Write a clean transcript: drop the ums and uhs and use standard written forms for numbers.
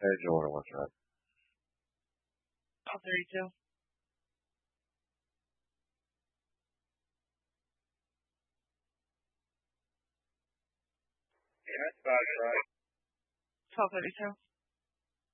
Hey, Jordan, what's up? 32. Yeah, that's about it, right? 1232.